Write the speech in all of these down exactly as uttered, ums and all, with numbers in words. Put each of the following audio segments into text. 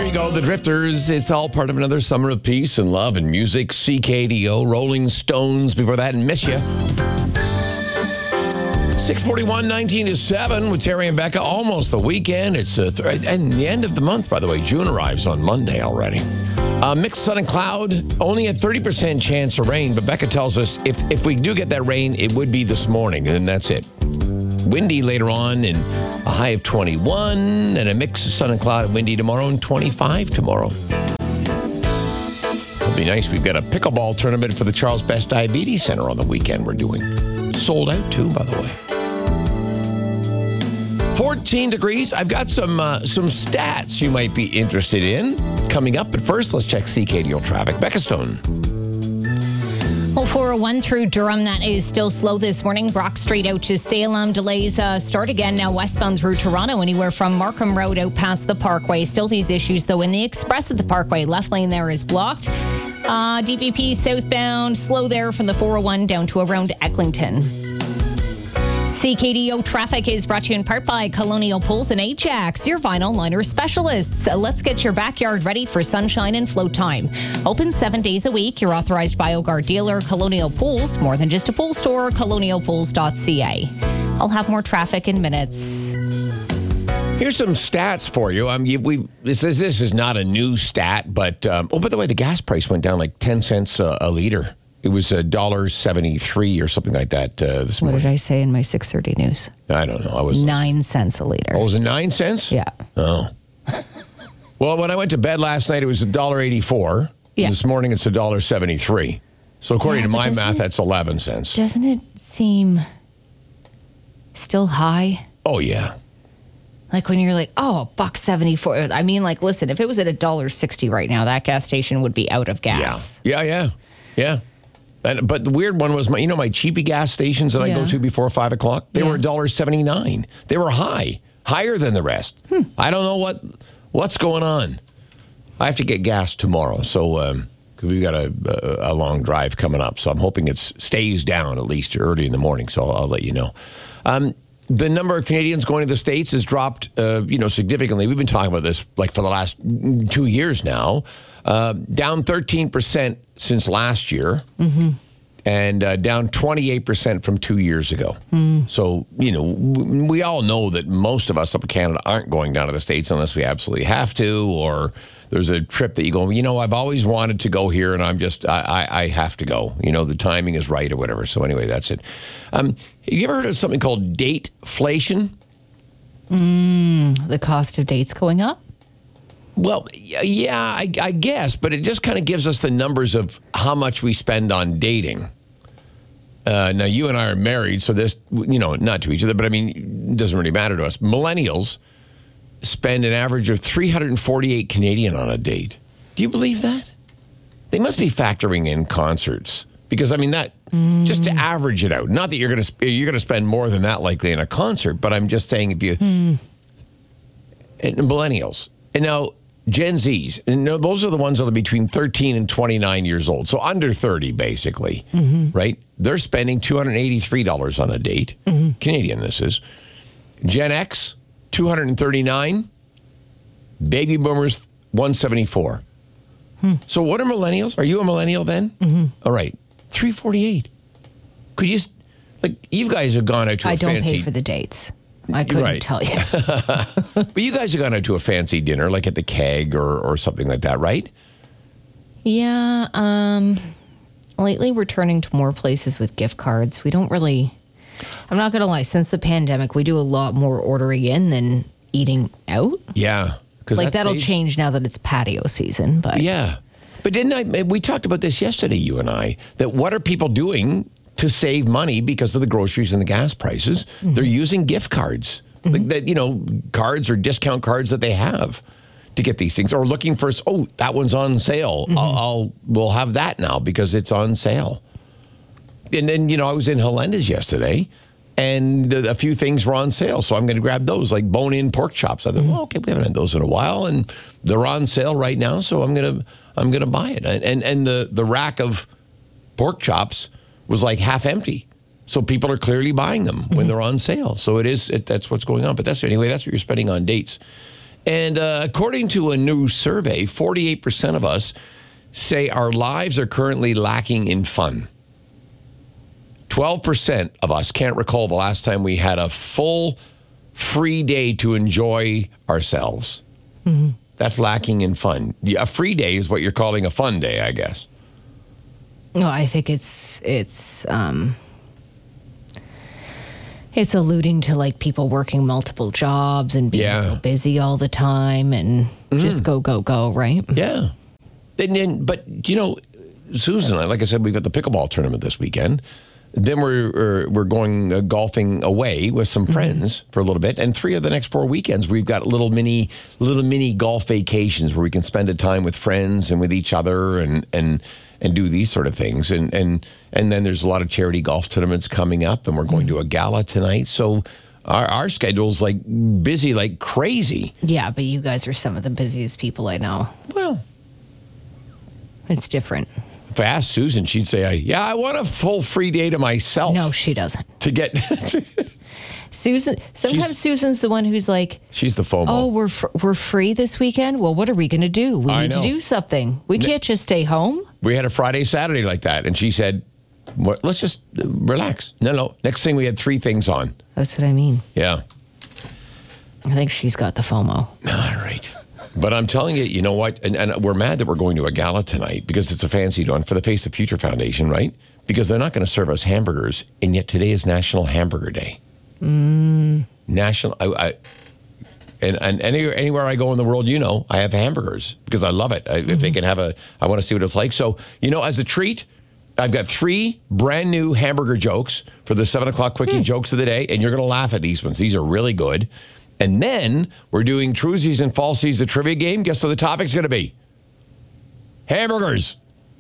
There you go, the Drifters. It's all part of another summer of peace and love and music. C K D O, Rolling Stones before that, and Miss Ya. six forty-one, nineteen to seven with Terry and Becca. Almost the weekend. It's uh, th- and the end of the month, by the way. June arrives on Monday already. Uh, mixed sun and cloud, only a thirty percent chance of rain. But Becca tells us if, if we do get that rain, it would be this morning, and that's it. Windy later on, and a high of twenty-one, and a mix of sun and cloud and windy tomorrow, and twenty-five tomorrow. It'll be nice. We've got a pickleball tournament for the Charles Best Diabetes Center on the weekend we're doing. Sold out, too, by the way. fourteen degrees. I've got some uh, some stats you might be interested in coming up. But first, let's check C K D O traffic. Becca Stone. Well, four oh one through Durham, that is still slow this morning. Brock Street out to Salem. Delays uh, start again now westbound through Toronto, anywhere from Markham Road out past the Parkway. Still these issues, though, in the Express at the Parkway. Left lane there is blocked. Uh, D P P southbound, slow there from the four oh one down to around Eglinton. C K D O traffic is brought to you in part by Colonial Pools and Ajax, your vinyl liner specialists. Let's get your backyard ready for sunshine and float time. Open seven days a week. Your authorized BioGuard dealer, Colonial Pools. More than just a pool store, colonial pools dot c a. I'll have more traffic in minutes. Here's some stats for you. Um, you, we this is this is not a new stat, but um, oh, by the way, the gas price went down like ten cents a, a liter. It was a dollar seventy-three or something like that uh, this morning. What did I say in my six thirty news? I don't know. I was nine cents a liter. Oh, was it nine cents? Yeah. Oh. Well, when I went to bed last night, it was a dollar eighty-four. Yeah. This morning, it's a dollar seventy-three. So according Yeah, to but my doesn't math, it- that's eleven cents. Doesn't it seem still high? Oh yeah. Like when you're like, oh, a buck seventy-four. I mean, like, listen, if it was at a dollar sixty right now, that gas station would be out of gas. Yeah. Yeah. Yeah. Yeah. And, but the weird one was, my, you know, my cheapy gas stations that I go Yeah. to before five o'clock, they Yeah. were a dollar seventy-nine. They were high, higher than the rest. Hmm. I don't know what what's going on. I have to get gas tomorrow, so um, cause we've got a, a, a long drive coming up. So I'm hoping it stays down at least early in the morning. So I'll, I'll let you know. Um, the number of Canadians going to the States has dropped, uh, you know, significantly. We've been talking about this like for the last two years now. Uh, down thirteen percent since last year, mm-hmm. and uh, down twenty-eight percent from two years ago. Mm. So, you know, w- we all know that most of us up in Canada aren't going down to the States unless we absolutely have to, or there's a trip that you go, you know, I've always wanted to go here, and I'm just, I, I, I have to go. You know, the timing is right or whatever. So anyway, that's it. Um, have you ever heard of something called dateflation? Mm, the cost of dates going up? Well, yeah, I, I guess, but it just kind of gives us the numbers of how much we spend on dating. Uh, now, you and I are married, so this, you know, not to each other, but I mean, it doesn't really matter to us. Millennials spend an average of three hundred forty-eight Canadian on a date. Do you believe that? They must be factoring in concerts because, I mean, that mm. just to average it out. Not that you're going to you're going to spend more than that likely in a concert, but I'm just saying if you mm. and millennials and now. Gen Zs, and no, those are the ones that are between thirteen and twenty-nine years old, so under thirty, basically, mm-hmm. right? They're spending two hundred eighty-three dollars on a date. Mm-hmm. Canadian, this is. Gen X, two hundred thirty-nine. Baby Boomers, one hundred seventy-four. Hmm. So what are millennials? Are you a millennial then? Mm-hmm. All right, three hundred forty-eight. Could you, like, you guys have gone out to I a fancy... I don't pay for the dates. I couldn't right. tell you. But you guys have gone out to a fancy dinner, like at the Keg or, or something like that, right? Yeah. Um, lately, we're turning to more places with gift cards. We don't really... I'm not going to lie. Since the pandemic, we do a lot more ordering in than eating out. Yeah. Like, that that'll saves... change now that it's patio season. But yeah. But didn't I... We talked about this yesterday, you and I, that what are people doing... to save money because of the groceries and the gas prices, mm-hmm. they're using gift cards. Mm-hmm. Like that, you know, cards or discount cards that they have to get these things. Or looking for, oh, that one's on sale. Mm-hmm. I'll, I'll, we'll have that now because it's on sale. And then, you know, I was in Helenda's yesterday, and a few things were on sale. So I'm going to grab those, like bone-in pork chops. I thought, well, okay, we haven't had those in a while, and they're on sale right now, so I'm going to I'm going to buy it. And and the the rack of pork chops was like half empty. So people are clearly buying them when they're on sale. So it is, it, that's what's going on. But that's anyway, that's what you're spending on dates. And uh, according to a new survey, forty-eight percent of us say our lives are currently lacking in fun. twelve percent of us can't recall the last time we had a full free day to enjoy ourselves. Mm-hmm. That's lacking in fun. A free day is what you're calling a fun day, I guess. No, I think it's it's um, it's alluding to like people working multiple jobs and being Yeah. so busy all the time and just go go go, right? Yeah. And then, but you know, Susan and I, like I said, we've got the pickleball tournament this weekend. Then we're we're, we're going uh, golfing away with some friends mm-hmm. for a little bit, and three of the next four weekends we've got little mini little mini golf vacations where we can spend a time with friends and with each other and and and do these sort of things. And and and then there's a lot of charity golf tournaments coming up, and we're going to a gala tonight. So our our schedule's like busy like crazy. Yeah, but you guys are some of the busiest people I know. Well, it's different. if I asked Susan, she'd say, yeah, I want a full free day to myself. No, she doesn't. To get... Susan, sometimes she's, Susan's the one who's like... She's the FOMO. Oh, we're fr- we're free this weekend? Well, what are we going to do? We I need know. to do something. We can't just stay home. We had a Friday, Saturday like that. And she said, what, let's just uh, relax. No, no. Next thing we had three things on. That's what I mean. Yeah. I think she's got the FOMO. All right. But I'm telling you, you know what? And, and we're mad that we're going to a gala tonight because it's a fancy one for the Face the Future Foundation, right? Because they're not going to serve us hamburgers. And yet today is National Hamburger Day. Mm. National... I, I, and and any, anywhere I go in the world, you know, I have hamburgers because I love it. I, mm-hmm. If they can have a... I want to see what it's like. So, you know, as a treat... I've got three brand new hamburger jokes for the seven o'clock quickie mm. jokes of the day, and you're going to laugh at these ones. These are really good. And then we're doing Truesies and Falsies, the trivia game. Guess what the topic's going to be? Hamburgers.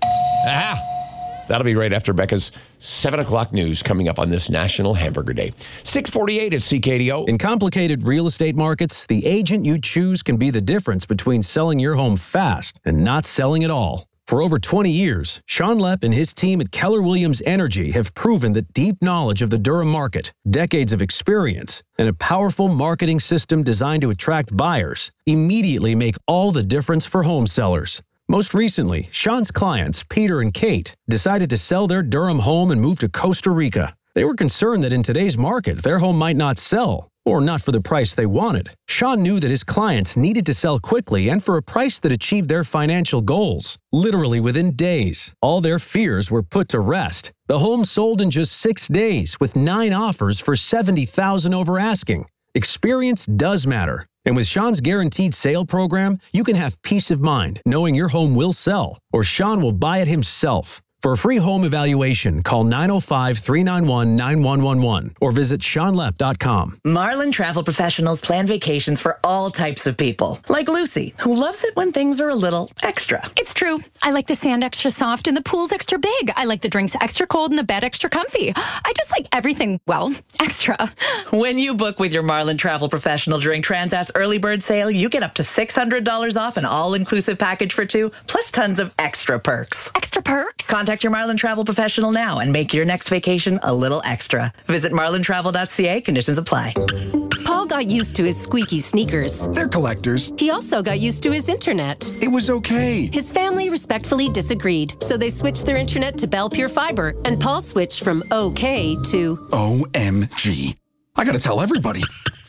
Ah, that'll be right after Becca's seven o'clock news coming up on this National Hamburger Day. six forty-eight at C K D O. In complicated real estate markets, the agent you choose can be the difference between selling your home fast and not selling at all. For over twenty years, Sean Lepp and his team at Keller Williams Energy have proven that deep knowledge of the Durham market, decades of experience, and a powerful marketing system designed to attract buyers immediately make all the difference for home sellers. Most recently, Sean's clients, Peter and Kate, decided to sell their Durham home and move to Costa Rica. They were concerned that in today's market, their home might not sell, or not for the price they wanted. Sean knew that his clients needed to sell quickly and for a price that achieved their financial goals. Literally within days, all their fears were put to rest. The home sold in just six days with nine offers for seventy thousand dollars over asking. Experience does matter. And with Sean's Guaranteed Sale program, you can have peace of mind knowing your home will sell, or Sean will buy it himself. For a free home evaluation, call nine oh five, three nine one, nine one one one or visit sean lepp dot com. Marlin Travel Professionals plan vacations for all types of people, like Lucy, who loves it when things are a little extra. It's true. I like the sand extra soft and the pool's extra big. I like the drinks extra cold and the bed extra comfy. I just like everything, well, extra. When you book with your Marlin Travel Professional during Transat's early bird sale, you get up to six hundred dollars off an all-inclusive package for two, plus tons of extra perks. Extra perks? Contact your Marlin Travel Professional now and make your next vacation a little extra. Visit marlin travel dot c a. Conditions apply. Paul got used to his squeaky sneakers. They're collectors. He also got used to his internet. It was okay. His family respectfully disagreed, so they switched their internet to Bell Pure Fiber, and Paul switched from okay to O M G. I gotta tell everybody.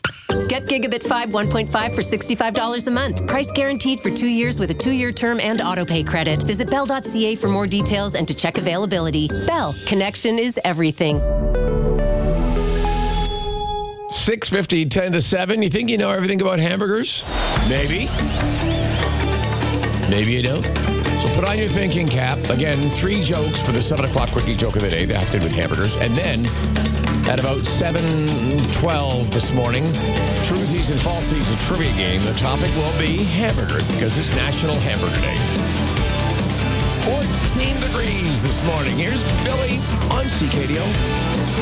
Get Gigabit five one point five for sixty-five dollars a month. Price guaranteed for two years with a two-year term and autopay credit. Visit bell dot c a for more details and to check availability. Bell, connection is everything. six fifty, ten to seven. You think you know everything about hamburgers? Maybe. Maybe you don't. So put on your thinking cap. Again, three jokes for the seven o'clock quickie joke of the day. They have to do with hamburgers. And then at about seven twelve this morning, Truesies and Falsies, a trivia game. The topic will be hamburger because it's National Hamburger Day. fourteen degrees this morning. Here's Billy on C K D O.